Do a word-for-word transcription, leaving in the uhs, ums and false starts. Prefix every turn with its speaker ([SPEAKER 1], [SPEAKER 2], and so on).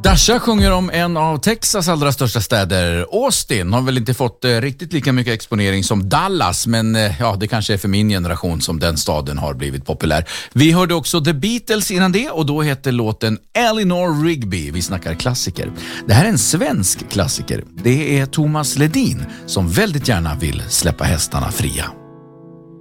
[SPEAKER 1] Dasha sjunger om en av Texas allra största städer. Austin har väl inte fått eh, riktigt lika mycket exponering som Dallas, men eh, ja, det kanske är för min generation som den staden har blivit populär. Vi hörde också The Beatles innan det, och då heter låten Eleanor Rigby. Vi snackar klassiker. Det här är en svensk klassiker. Det är Thomas Ledin som väldigt gärna vill släppa hästarna fria.